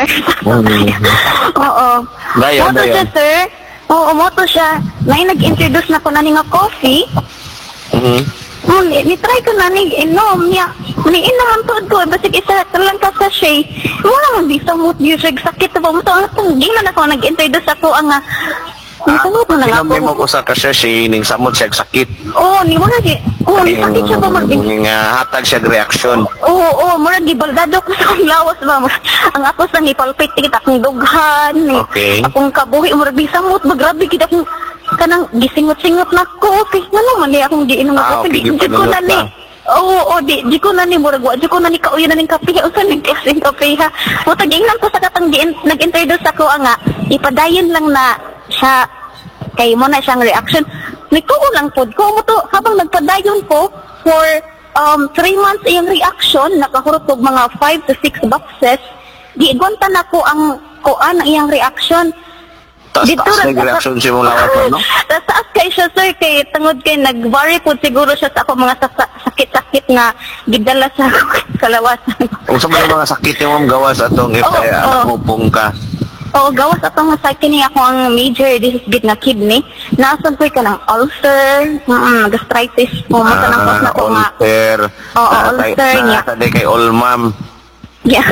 sir. Oo. Dayon, Moto siya, dayon. sir. Oo, moto siya. May nag-introduce na ko na nga coffee. Ni-try ko na inom niya. Ni-inom ang tuod ko. Basig isa lang ka sa siya. Wala man di sa mood music. Sakit na ba mo ito? Hindi na ako nag-introduce ako ang Nagtanong ko na nga Pinamay mo ko sa kasya ning samot siya sakit. Oo, ni wala di. Oo, ni sakit siya ba hatag siya reaction. Oo, mura gibaldado ko sa akong lawas ba. Ang ako sa nipalpit kita akong dughan. Okay. Akong kabuhi, mura bisamot. Magrabe kita akong kanang gisingot-singot na coffee. Ano man di akong giinom na coffee. Okay, Di ko na ni. Oo, di ko na ni murag di ko na ni kauyo na ning kape. Usa ning klaseng kape ha. Mutagingnan ko sa katang nag-introduce ako nga ipadayon lang na siya kay mo na siyang reaction. Nituo lang pod ko mo to habang nagpadayon ko for 3 months iyang reaction nakahurot og mga 5 to 6 boxes. Giigonta na ko ang kuan ang iyang reaction. Taas reaction siya mong lawat no? Taas kay siya sir kay tungod kay nag-worry po siguro siya sa ako mga sakit-sakit na gidala sa kalawasan. Kung sa mga sakit yung gawas atong if mupong ka. Oo, gawas atong sa kini ako ang major disease na kidney. Nasab ko ka ng ulcer, gastritis, pumunta ng kos na ko nga. Ulcer. Oo, ulcer niya. Nasa kay Olmam. Yeah.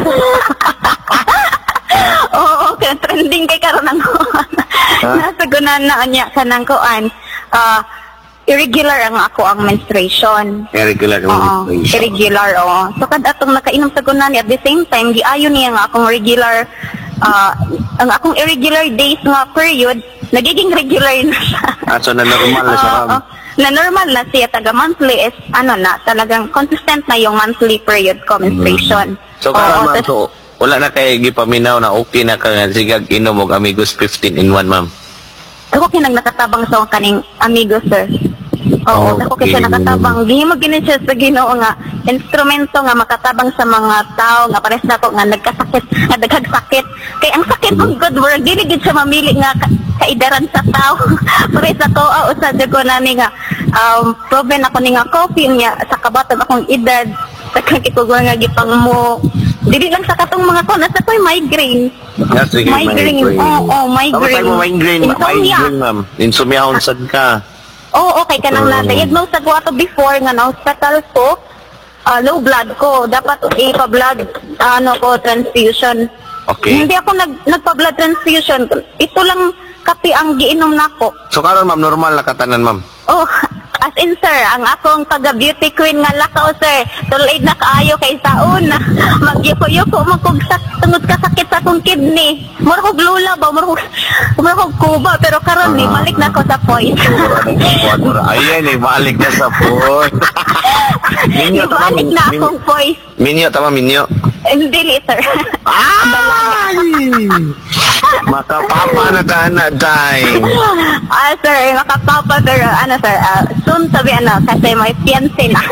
Oo, kaya trending kay karon ng nasa gunan na niya kanang kuan. Irregular ang ako ang menstruation. Irregular menstruation. Irregular, oo. So kad atong nakainom sa gunan at the same time giayon niya nga akong regular ang akong irregular days nga period nagiging regular na siya. So na normal na siya. Na normal na siya taga monthly is na talagang consistent na yung monthly period ko menstruation. So karon so wala na kay gipaminaw na okay na ka nga sigag inom og Amigos 15 in 1 ma'am. Ako kinang nakatabang sa kaning Amigos sir. Oo, ako kasi nakatabang. Gihimo gini siya sa Ginoo nga instrumento nga makatabang sa mga tao nga pares nako nga nagkasakit, nga daghang sakit. Kay ang sakit ng God word dili gid siya mamili nga kaidaran sa tao. Pares ako usa jud ko nani nga proven ako ni nga coffee niya sa kabatag akong edad. Sakit ko nga gipang mo. Dili lang sa katong mga ko nasa ko'y migraine. Migraine. Oo, migraine. Migraine, ma'am. Insomnia sad ka. Oo, okay ka nang na-diagnose sa ato before nga na-hospital ko. Low blood ko. Dapat ipa-blood transfusion. Okay. Hindi ako nagpa-blood transfusion. Ito lang kape ang giinom nako. So karon ma'am normal na katanan ma'am. Oh, as in sir, ang akong taga-beauty queen nga lakaw sir, tulid na kaayo kay saon. Magyuko-yuko magkugsak tungod ka sakit sa akong kidney. Mura kog lula ba, mura kog kuba, pero karon ni balik na ko sa point. Ayan balik na sa point. Minyo ta balik na akong point. Minyo tama minyo. Hindi sir. Ay! Makapapa na tanan day. Sir, makapapa pero sir, soon sabi kasi may fiancé na.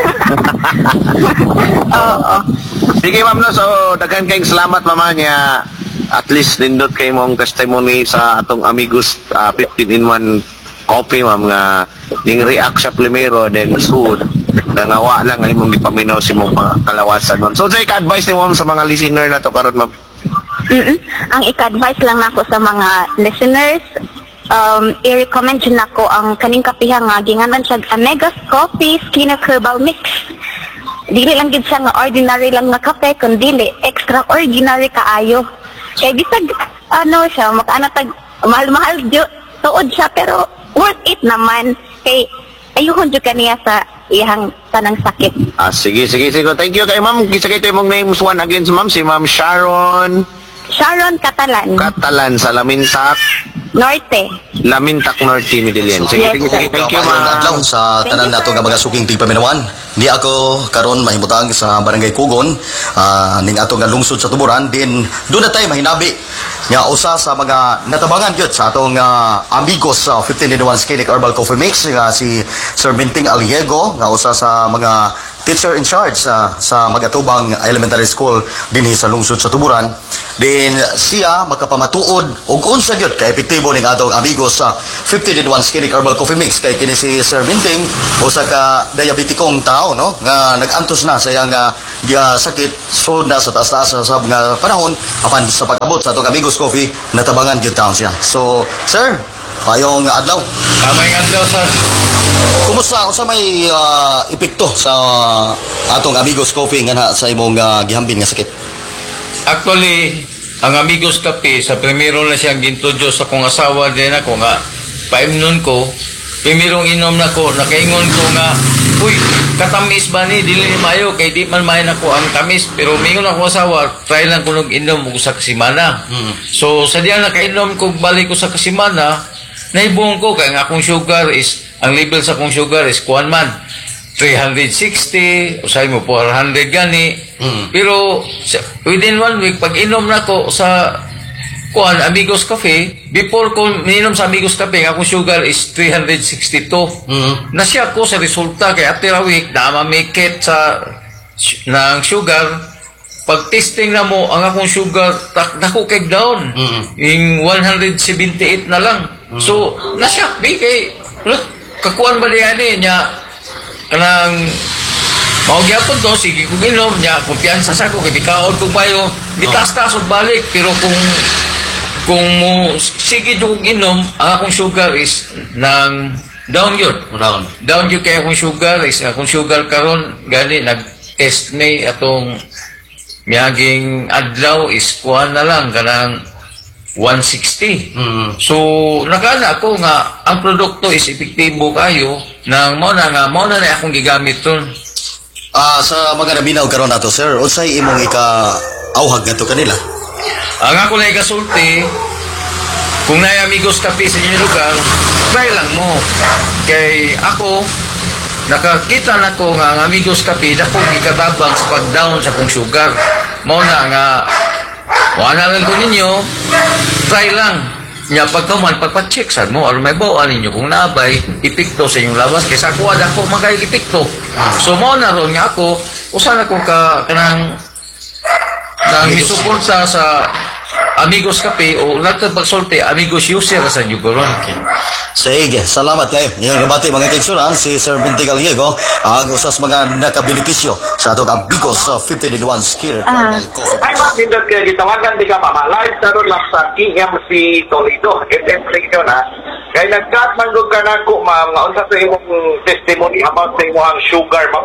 Oo. Sige ma'am no, so daghan kayong salamat mama niya. At least nindot kay mong testimony sa atong Amigos 15 in 1 coffee ma'am nga ning react siya primero then food. Nangawa lang ay mong ipaminaw si mong kalawasan ma'am. So say ka-advise ni ma'am sa mga listener na to karon ma'am. Ang ika-advise lang nako sa mga listeners, i-recommend nako ang kaning kapiha nga ginganan siya Amigos Coffee Skin Herbal Mix. Dili lang gid siya nga ordinary lang nga kape kundi extraordinary kaayo. Kay bisag siya makaanatag mahal-mahal tuod siya pero worth it naman kay ayuhon jud kaniya sa iyang tanang sakit. Sige. Thank you kay ma'am. Kisa kay imong names one again ma'am si Ma'am Sharon Catalan sa Lamintak Norte, Midilian. Sige. Thank you ma'am. Sa tanan nato nga mga suking tigpaminawan. Di ako karon mahimutang sa Barangay Kugon, ning ato nga lungsod sa Tuburan din doon na tayo mahinabi nga usa sa mga natabangan gyud sa atong Amigos 15 in 1 Scenic Herbal Coffee Mix nga si Sir Minting Aliego nga usa sa mga teacher in charge sa Magatubang Elementary School dinhi sa lungsod sa Tuburan. Then siya makapamatuod og unsa gyud ka epektibo ning atong amigos sa 15-in-1 Skinny Herbal Coffee Mix kay kini si Sir Minting usa ka diabetikong tao no nga nag-antos na sa iyang sakit so na sa taas-taas sa nga panahon apan sa pag-abot sa atong amigos coffee natabangan gyud taon siya. So sir, payong adlaw. Kamay adlaw sir. Kumusta unsa may epekto sa atong amigos coffee nga sa imong gihambin nga sakit? Actually, ang Amigos Cafe, sa primero na siyang gintroduce sa kong asawa din ako nga, paimnon ko, primerong inom na ko, nakaingon ko nga, uy, katamis ba ni, dili ni mayo, kay di man mahin ako ang tamis, pero mingon ako asawa, try lang ko nag-inom ko sa kasimana. So, sa diyan nakainom ko, balik ko sa kasimana, naibong ko, kaya ang akong sugar is, ang level sa akong sugar is, kuhan man, 360, usay mo 400 gani. Pero within 1 week, pag inom na ko sa Amigos Cafe, before ko minom sa Amigos Cafe, akong sugar is 362. Nasya ko sa resulta kay after a week, na mamikit sa ng sugar. Pag testing na mo, ang akong sugar, naku kay down. Yung 178 na lang. So, nasya, kay kakuan ba niya, kanang maugyapon to, sige kung inom niya, kumpiyansa sa ko, kibikaon kong payo, di taas-taas o balik, pero kung mo, sige kung inom, ang akong sugar is nang down yun. Down yun kaya akong sugar is, akong sugar karon gani, nag-test may atong miyaging adlaw is kuha na lang, kanang 160. So, nakana ako nga, ang produkto is epektibo kayo, nang mo na akong gigamit ron. Sa mga nabinaw karon nato sir, unsay imong ika-awhag ngadto kanila? Ang ako na ikasulti, kung na Amigos Cafe sa inyong lugar, try lang mo. Kay ako, nakakita na ko nga ang Amigos Cafe, dako gikatabang sa pag-down sa kong sugar. Mo na nga, wala lang ko ninyo, try lang. Nya pagkaman, pagpa-check sad mo, aron may bawaan ninyo kung nabay, ipikto sa inyong labas, kaysa ako ada ko magay ipikto. So mo na ron nga ako, usan ako kanang misuporta sa Amigos Cafe o nagtagpagsulti, Amigos User sa inyo ko ron. Sige, salamat kayo. Yung nabati mga kaigsuran, si Sir Binti Gallego, ang usas mga nakabenepisyo sa atong Amigos 15-in-1 Skinny Herbal Coffee. Ay, mapindot kaya gitawagan di ka mama. Live sa ron lang sa KMC Toledo. FM Region ha. Kaya nagkatmandog ka na ko, ma'am, nga unsa sa imong testimony about sa imong sugar, ma'am.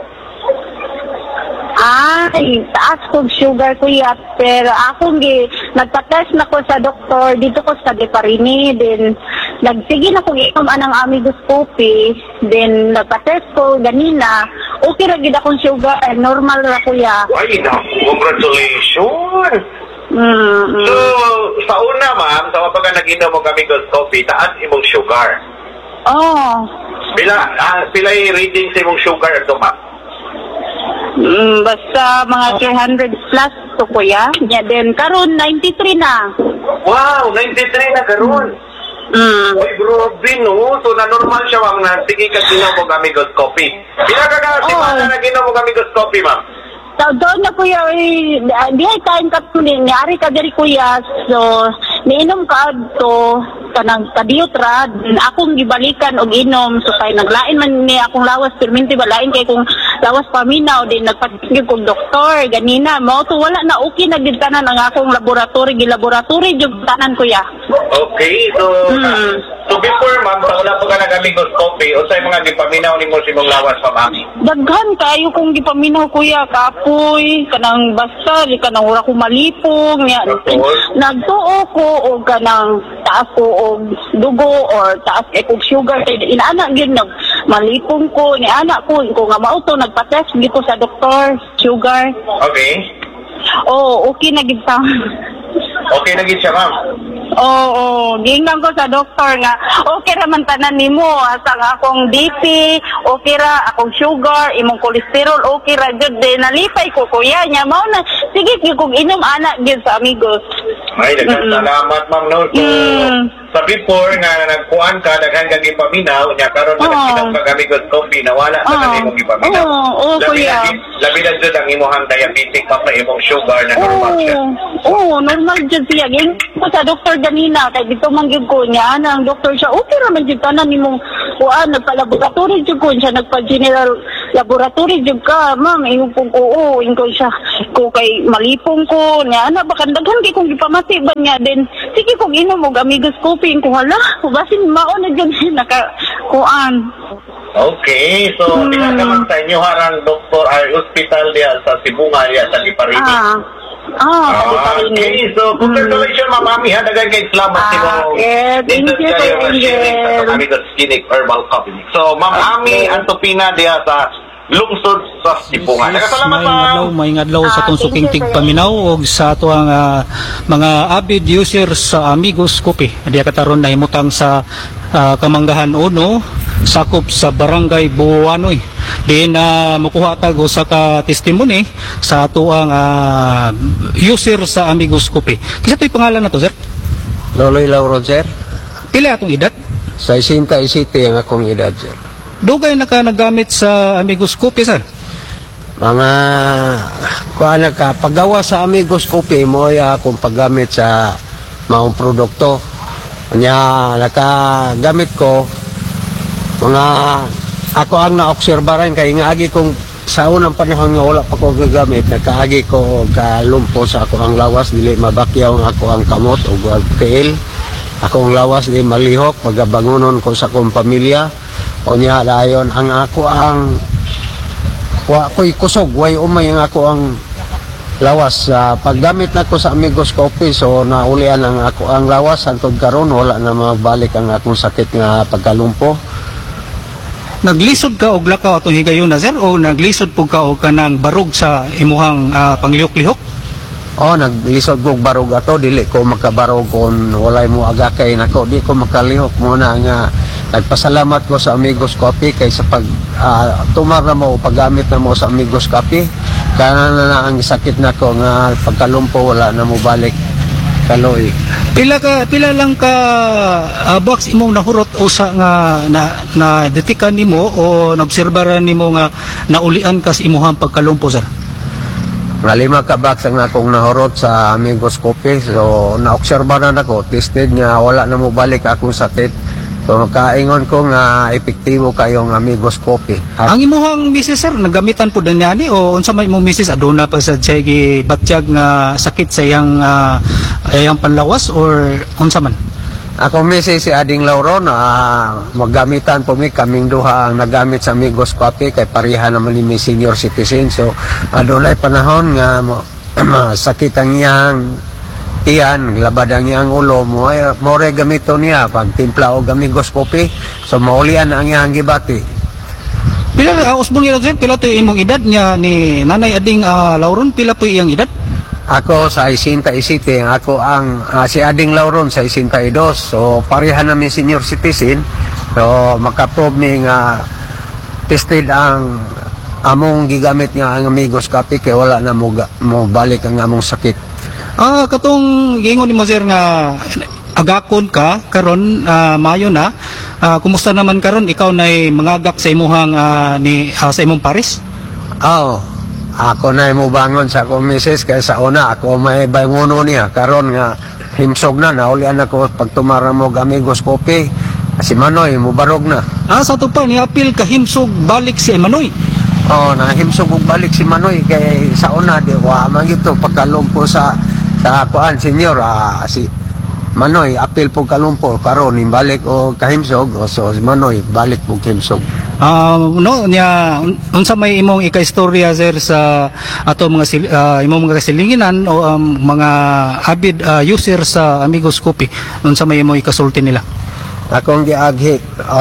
Ay, taas kong sugar kuya, pero akong nagpa-test na ko sa doktor, dito ko sa Deparini, then nagsige na kong inom anang Amigos Coffee, then nagpa-test ko ganina, okay ra gid akong sugar, normal ra kuya. Ay, congratulations! So, sa una, ma'am, sa kapag nag-inom mo Amigos Coffee, taas imong sugar. Oh. Pila reading sa imong sugar ito, ma'am? Basta mga 300 plus to kuya. Yeah, then karon 93 na. Wow, 93 na karon. Oy, grabe no. So na normal siya ma'am na sige ka ginom mo Amigos Coffee. Pila ka semana na ginom mo Amigos Coffee, ma'am? So doon na kuya, di ay kain kapsulin. Niari ka diri kuya. So niinom ka to kanang kadiyot ra, akong gibalikan og inom, so kay naglain man ni akong lawas, perminti ba lain kay kung lawas paminaw, din nagpatigig kong doktor ganina mo to wala na okay na gid tanan ang akong laboratory jud tanan kuya. Okay, so before ma'am, sa una po ka nag-Amigos Coffee, unsay mga gipaminaw nimo sa imong lawas pa, ma'am? Daghan kayo kong gipaminaw kuya, kapoy kanang basta di kanang ura ko malipong nya nagtuo ko og kanang taas ko og dugo or taas kog sugar kay inaana gyud nag malipong ko ni anak ko nga mauto nagpa-test gito sa doktor sugar. Okay. Oh, okay na gid ta. Okay na gid siya, ma'am. Oo, gingan ko sa doktor nga okay ra man tanan nimo asa nga akong BP, okay ra akong sugar, imong cholesterol okay ra jud din nalipay ko kuya nya mao na sige gyud kog inom ana gyud sa Amigos. Ay, salamat ma'am no. sa before nga nagkuan ka daghan kang ipaminaw nya karon Oo. nagkinang kag amigos coffee na wala na Oo. kanimong ipaminaw. Oo, kuya. Labi na jud ang imong diabetic pa imong sugar na normal siya. Oo, normal dyan siya. Ging ko sa doktor ganina, kay dito mangyug ko niya, ang doktor siya, okay raman dyan ka na ni mong, nagpa-laboratory dyan ko, siya nagpa-general laboratory dyan ka, ma'am, yung pong oo, yung ko siya, ko kay malipong ko, niya, baka daghan kay kong ipamasiban niya, din, sige kong inom mo, amigos coffee, kung hala, basin maon na dyan siya, nakakuan. Okay, so naman sa inyo harang doktor ay hospital diya sa Sibunga diya sa Liparini. Okay, so congratulations Mami ha, dagan kay salamat si mo. Thank you, Sir Angel. Kami sa Clinic Herbal Coffee. So Ma'am Ami Antopina diya sa lungsod sa Sibunga. Nagkasalamat sa may ngadlaw sa tong suking tigpaminaw og sa ato ang mga avid users sa Amigos Coffee. Diya kataron na himutang sa Kamanggahan Uno, sakop sa Barangay Buwanoy. Din makuha tag usa ka testimony sa ato ang user sa Amigos Coffee. Kisa to'y pangalan na to, sir? Loloy Lauron, sir. Pila atong edad? Sa Isinta City ang akong edad, sir. Dugay na ka nagamit sa Amigos Coffee, sir? Mga kuha ka, paggawa sa Amigos Coffee mo ay akong paggamit sa maong produkto. Kanya nakagamit ko mga ako ang naobserbaran kay nga agi kong sa unang panahon nga wala pa ko gagamit nakaagi ko kalumpo sa ako ang lawas dili mabakyaw ang ako ang kamot o tiil ako ang lawas di malihok pagabangunon ko sa akong pamilya o niya dayon ang ako ang wa ko'y kusog way umay ang ako ang lawas paggamit na ko sa Amigos Coffee so naulian ang ako ang lawas hangtod karon wala na mabalik ang akong sakit nga pagkalumpo. Naglisod ka og lakaw atong higayon na, sir, o naglisod po ka og kanang barog sa imuhang panglihok-lihok? Naglisod ko og barog ato dili ko makabarog kon walay mo agakay nako di ko makalihok muna nga nagpasalamat ko sa Amigos Coffee kay sa pag tumar na mo paggamit na mo sa Amigos Coffee kana na ang sakit nako nga pagkalumpo wala na mo balik kaloy. Pila lang ka box imong nahurot usa nga na detikan nimo o naobserbaran nimo nga naulian ka sa imuhang pagkalumpo, sir? Nga 5 ka box ang akong nahurot sa Amigos Coffee so naobserbaran ako tested nga wala na mo balik akong sakit. So kaingon ko nga epektibo kayong Amigos Coffee. Ang imuhang misis, sir, nagamitan po din yani o unsa may imong misis aduna pa sa gi batyag nga sakit sa iyang panlawas or unsa man? Ako misis si Ading Lauron maggamitan po mi kaming duha ang nagamit sa Amigos Coffee kay pareha naman ni senior citizen so adunay panahon nga sakit ang iyang iyan, labad ang iyang ulo mo gamito niya pag timpla o Amigos Coffee so maulian ang iyang gibati. Pila usbon nila, sir, pila to imong edad niya ni Nanay Ading Lauron, pila po iyang edad? Ako sa Isinta City, ako ang si Ading Lauron sa Isinta 2 so pareha namin senior citizen so makaprove mi nga tested ang among gigamit nga ang Amigos Coffee kay wala na mo balik ang among sakit. Katong gingon nimo, sir, nga agakon ka karon mayo na kumusta naman karon ikaw nay mangagak sa imuhang sa imong pares? Ako na mo bangon sa akong misis kay sa una ako may banguno niya karon nga himsog na naulian ako pagtumara mo Amigos Coffee si Manoy mo barog na. Sa to pa ni apil ka himsog balik si Manoy. Na himsog og balik si Manoy kay sa una di wa man gito pagkalumpo sa kuan senior si Manoy apil po kalumpo karon imbalik o kahimsog so si Manoy balik po kahimsog. No niya unsa may imong ika-istorya, sir, sa ato mga imong mga kasilinginan o mga avid user sa Amigos Coffee unsa may imong ikasulti nila? Akong giaghi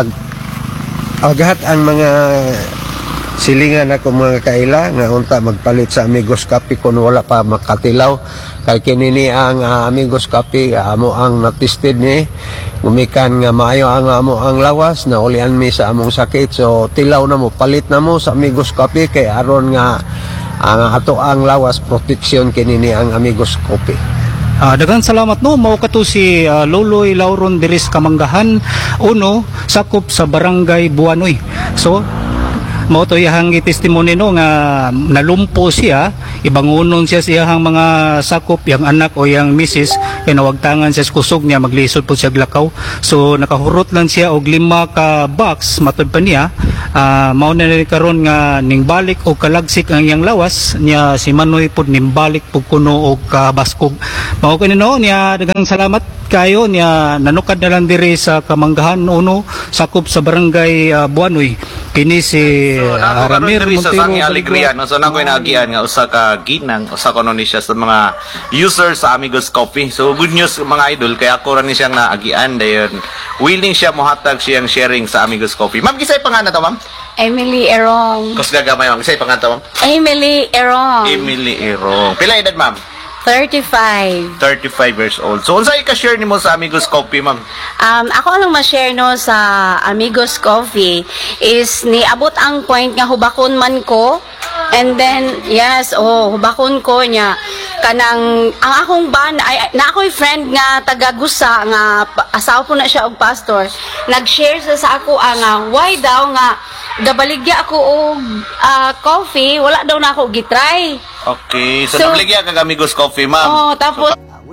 aghat ang mga silingan ako mga kaila nga unta magpalit sa Amigos Coffee kung wala pa makatilaw kay kinini ang Amigos Coffee amo ang natested ni gumikan nga maayo ang amo ang lawas na ulian mi sa among sakit so tilaw na mo palit na mo sa Amigos Coffee kay aron nga ang ato ang lawas protection kinini ang Amigos Coffee. Daghang salamat no, mao kato si Loloy Lauron Diris Kamanggahan uno sakop sa barangay Buanoy. So mao to iyang testimony no nga nalumpo siya, ibangunon siya sa iyang mga sakop, yang anak o yang misis kay nawagtangan siya sa kusog niya, maglisod po siya glakaw. So nakahurot lang siya og 5 ka box matud pa niya. Mao na ni karon nga ningbalik og kalagsik ang iyang lawas niya, si Manoy pud nimbalik pud kuno og kabaskog. Mao kanino niya daghang salamat kayo niya, nanukad na lang diri sa Kamanggahan uno sakop sa barangay Buanoy. Kini si Ramir Montero Montero sa Alegria, no? So na ko'y naagian nga usa ka ginang, usa ko ni siya sa mga users sa Amigos Coffee. So good news mga idol, kaya ako rin siyang naagian dayon willing siya mohatag siyang sharing sa Amigos Coffee. Ma'am, kisay pangalan to, ma'am? Emily Erong. Kus gagamay, ma'am. Kisay pangalan to, ma'am? Emily Erong. Emily Erong. Pila edad, ma'am? 35. 35 years old. So unsa i-share nimo sa Amigos Coffee, ma'am? Ako lang ma-share no sa Amigos Coffee is niabot ang point nga hubakon man ko. And then, yes, hubakon ko niya. Kanang, ang akong na ako'y friend nga taga-Gusa, nga asawa po na siya og pastor, nag-share sa ako nga, why daw nga, gabaligya ako og coffee, wala daw na ako gitry. Okay. So nabligya kag Amigos Coffee, ma'am. Tapos,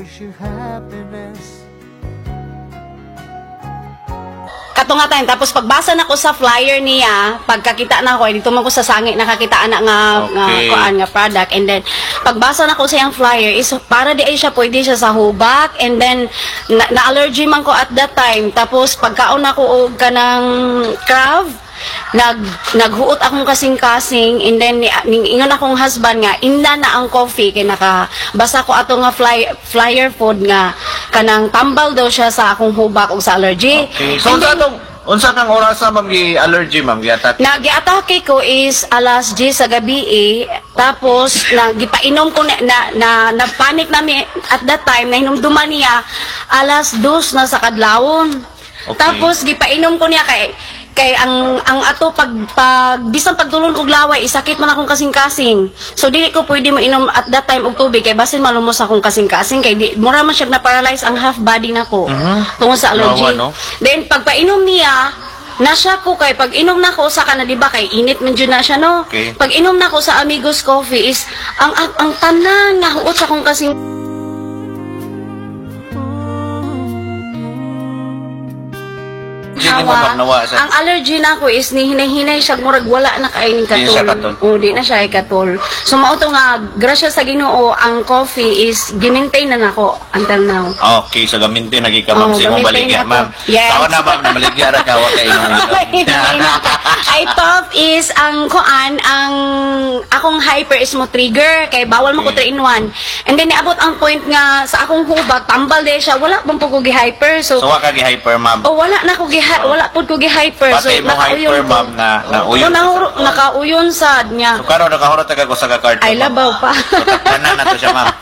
katunga time. Tapos pagbasa na ko sa flyer niya, pagkakita na ko, dito man ko sa sangi nakakita na nga product. And then pagbasa na ko sa yung flyer is para di ay siya pwede siya sa hubak. And then na-allergy man ko at that time. Tapos pagkaon ako og kanang crave, naghuot akong kasing-kasing, and then ingon akong husband nga inda na ang coffee kay nakabasa ko ato nga flyer food nga kanang tambal daw siya sa akong hubak og sa allergy. Okay. So unsa kang oras ma'am gi-allergy, ma'am? Nagi-atake ko is alas 10 sa gabi tapos nagipainom ko na panic nami at that time na hinumduman niya alas 2 na sa kadlawon. Okay. Tapos gipainom ko niya kay ang ato pag bisan pagdulon og laway isakit man akong kasing-kasing. So dili ko pwede mo inom at that time og tubig kay basin malumos akong kasing-kasing kay mura man siya na paralyze ang half body nako tungod sa allergy. No? Then pagpainom niya na siya ko kay pag inom na ko sa kana di ba kay init man jud na siya no. Okay. Pag inom na ko sa Amigos Coffee is ang tanan nga huot sa akong kasing ang allergy na ko is ni hinay-hinay siya murag wala na kay ning katol. Di na siya katol. So mao to nga grasya sa Ginoo ang coffee is gi-maintain na nako until now. Okay, so ga-maintain nagika ma'am sa imong baligya, ma'am. Yes. Tawa na ma'am na baligya ra ka wa kay inom. Ay top is ang akong hyper is mo trigger kay bawal mo ko 3-in-1. And then niabot ang point nga sa akong hubag tambal di siya wala man po ko gi-hyper. So wa ka gi-hyper, ma'am. Wala na ko wala pud ko gi-hyper. So hyper, ma'am, na uyon. Nakauyon sad niya. So karon nakahurot ko sa ka-card. Ay labaw pa. Tanan na to siya, ma'am.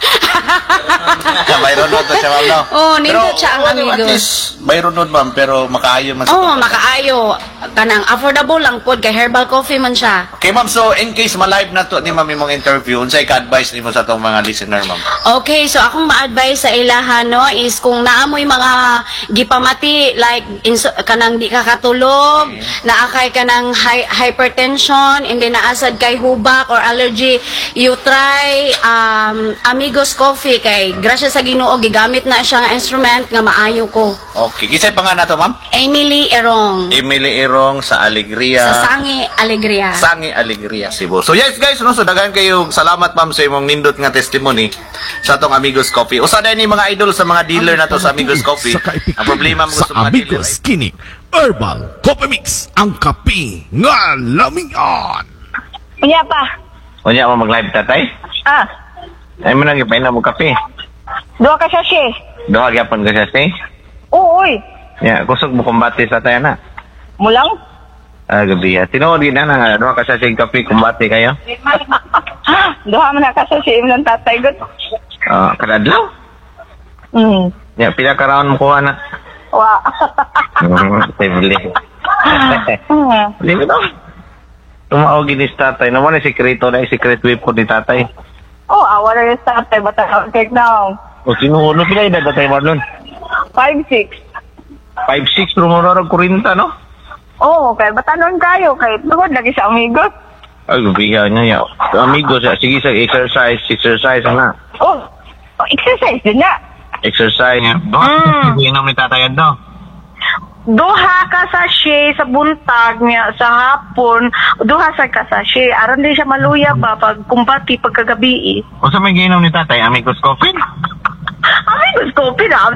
Mayroon to siya, ma'am, no? Nindot siya ang Amigos. At least mayroon nun, ma'am, pero makaayo man sa makaayo. Kanang affordable lang pod kay herbal coffee man siya. Okay, ma'am, so in case ma-live na to ni ma'am imong interview, unsay ka-advise nimo sa tong mga listener, ma'am? Okay, so akong ma-advise sa ilahan no is kung naamoy mga gipamati like kanang di ka katulog, naakay ka ng hypertension, and then naasad kay hubak or allergy, you try Amigos Coffee kay grasya sa Ginoo gigamit na siya nga instrument nga maayo ko. Okay, kisay pangalan to, ma'am? Emily Erong. Emily Erong sa Alegria. Sa Sangi Alegria. Sangi Alegria, Cebu. So yes guys, no, so daghan kayo salamat ma'am sa imong nindot nga testimony sa atong Amigos Coffee. Usa din ni mga idol sa mga dealer na to sa Amigos Coffee. Ang problema mo gusto mga dealer. Amigos kini Herbal Coffee Mix, ang kape nga lamian. Unya pa. Unya mo mag-live tatay? Ay mo nang ipainom mo kape. Duha ka sachet. Duha gyapon ka sachet? Oo, oy. Ya, kusog mo kumbati sa tayo na. Mulang? Gabi ya. Tinuod din na duha ka sachet kape kumbati kayo? Duha man ka sachet imong tatay gud. Kadadlaw? Ya, pila ka raon mo kuha na? Wa. Bili. Bili mo daw. Tumaog ginis tatay. Naman na sikreto na secret weapon ni tatay. Awala yung tatay. Bata kek now. O sinuuno pila edad na tayo Marlon? 5'6". 5'6", rumororog 40, no? Oo, kay batanon kayo. Kay tungod lagi sa amigos. Ay, lubihan niya. Amigos, sige sa exercise na. Oh, exercise din na. Exercise niya. Doon, inom ni tatayad, no? Duha ka sachet sa buntag niya sa hapon, duha sa ka sachet. Aron din siya maluya ba pag kumbati pagkagabi. O sa may ginom ni tatay, amigos coffee? Amigos ko,